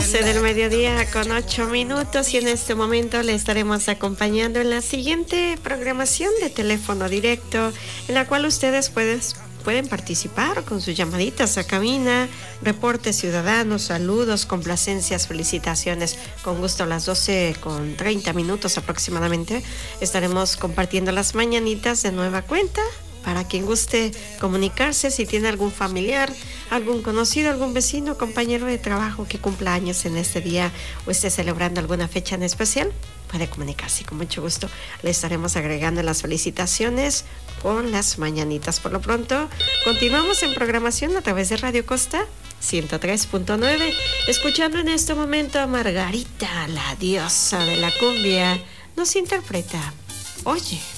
12 del mediodía con 8 minutos, y en este momento le estaremos acompañando en la siguiente programación de teléfono directo, en la cual ustedes pueden participar con sus llamaditas a cabina, reportes ciudadanos, saludos, complacencias, felicitaciones. Con gusto, a las 12 con 30 minutos aproximadamente estaremos compartiendo las mañanitas de nueva cuenta. Para quien guste comunicarse, si tiene algún familiar, algún conocido, algún vecino, compañero de trabajo que cumpla años en este día o esté celebrando alguna fecha en especial, puede comunicarse. Con mucho gusto le estaremos agregando las felicitaciones con las mañanitas. Por lo pronto, continuamos en programación a través de Radio Costa 103.9, escuchando en este momento a Margarita, la diosa de la cumbia, nos interpreta Oye.